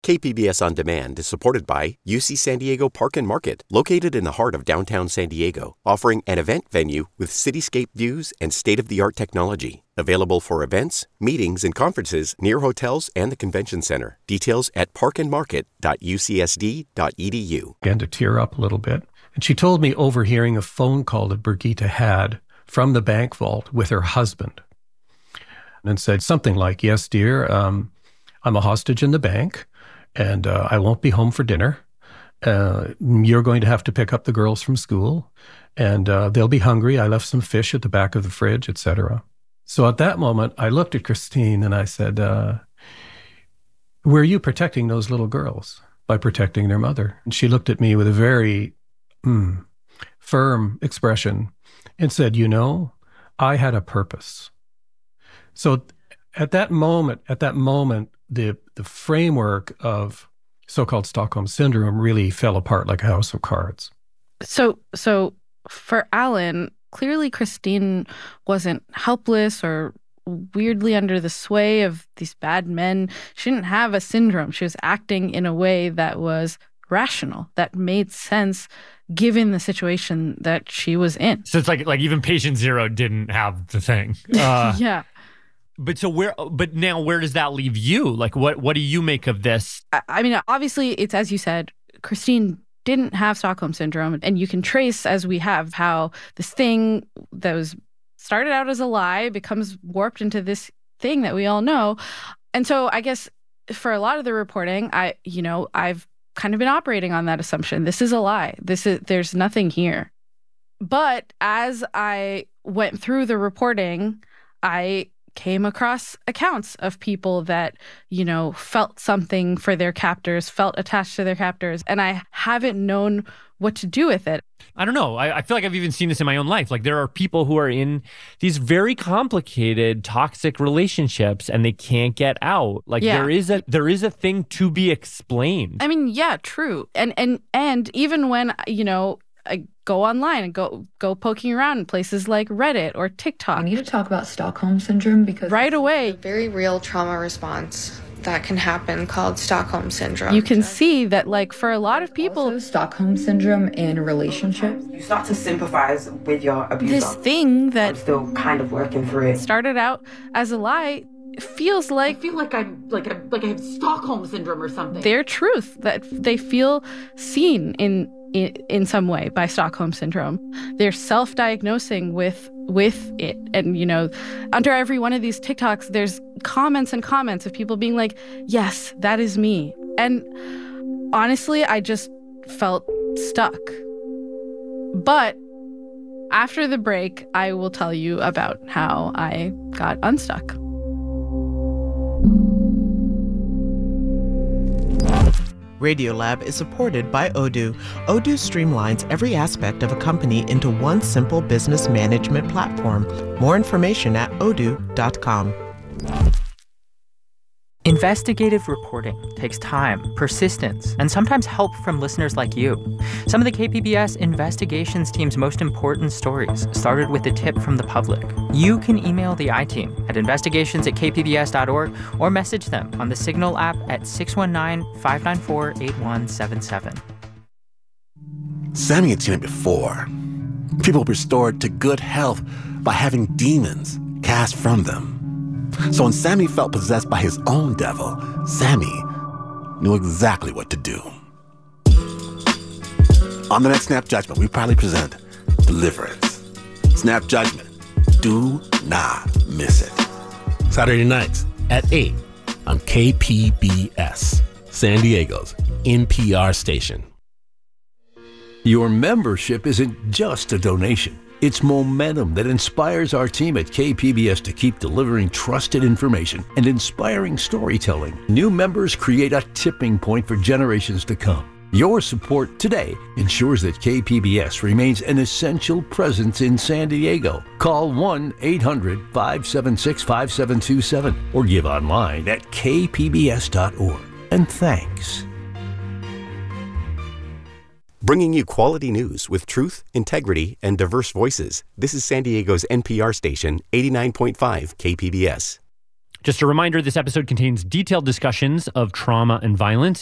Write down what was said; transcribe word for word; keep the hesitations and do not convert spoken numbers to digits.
K P B S On Demand is supported by U C San Diego Park and Market, located in the heart of downtown San Diego, offering an event venue with cityscape views and state-of-the-art technology. Available for events, meetings, and conferences near hotels and the convention center. Details at park and market dot u c s d dot e d u. Began to tear up a little bit. And she told me overhearing a phone call that Brigitte had from the bank vault with her husband, and said something like, yes, dear, um, I'm a hostage in the bank, and uh, I won't be home for dinner. Uh, you're going to have to pick up the girls from school, and uh, they'll be hungry. I left some fish at the back of the fridge, et cetera. So at that moment, I looked at Christine and I said, uh, were you protecting those little girls by protecting their mother? And she looked at me with a very mm, firm expression and said, you know, I had a purpose. So at that moment, at that moment, the the framework of so-called Stockholm Syndrome really fell apart like a house of cards. So, so for Alan, clearly Christine wasn't helpless or weirdly under the sway of these bad men. She didn't have a syndrome. She was acting in a way that was rational, that made sense given the situation that she was in. So it's like like even patient zero didn't have the thing. Uh, yeah. But so where? But now where does that leave you? Like, what what do you make of this? I, I mean, obviously, it's as you said, Christine didn't have Stockholm Syndrome. And you can trace, as we have, how this thing that was started out as a lie becomes warped into this thing that we all know. And so I guess for a lot of the reporting, I, you know, I've kind of been operating on that assumption. This is a lie. This is, there's nothing here. But as I went through the reporting, I came across accounts of people that, you know, felt something for their captors, felt attached to their captors, and I haven't known what to do with it. I don't know. I, I feel like I've even seen this in my own life. Like there are people who are in these very complicated, toxic relationships and they can't get out. Like yeah. there is a there is a thing to be explained. I mean, yeah, true. And and and even when, you know, I go online and go go poking around in places like Reddit or TikTok. We need to talk about Stockholm Syndrome because right away, a very real trauma response that can happen called Stockholm Syndrome. You can see that, like, for a lot of people, also Stockholm Syndrome in relationships. You start to sympathize with your abuser. This thing that I'm still kind of working through it. Started out as a lie. Feels like I feel like I'm like I like I have Stockholm Syndrome or something. Their truth, that they feel seen in in, in some way by Stockholm Syndrome. They're self-diagnosing with with it. And, you know, under every one of these TikToks, there's comments and comments of people being like, yes, that is me. And honestly, I just felt stuck. But after the break, I will tell you about how I got unstuck. Radiolab is supported by Odoo. Odoo streamlines every aspect of a company into one simple business management platform. More information at odoo dot com. Investigative reporting takes time, persistence, and sometimes help from listeners like you. Some of the K P B S investigations team's most important stories started with a tip from the public. You can email the I-Team at investigations at k p b s dot org or message them on the Signal app at six one nine, five nine four, eight one seven seven. Sammy had seen it before. People restored to good health by having demons cast from them. So when Sammy felt possessed by his own devil, Sammy knew exactly what to do. On the next Snap Judgment, we proudly present Deliverance. Snap Judgment. Do not miss it. Saturday nights at eight on K P B S, San Diego's N P R station. Your membership isn't just a donation. It's momentum that inspires our team at K P B S to keep delivering trusted information and inspiring storytelling. New members create a tipping point for generations to come. Your support today ensures that K P B S remains an essential presence in San Diego. Call one eight hundred, five seven six, five seven two seven or give online at k p b s dot org. And thanks. Bringing you quality news with truth, integrity, and diverse voices. This is San Diego's N P R station, eighty-nine point five K P B S. Just a reminder, this episode contains detailed discussions of trauma and violence.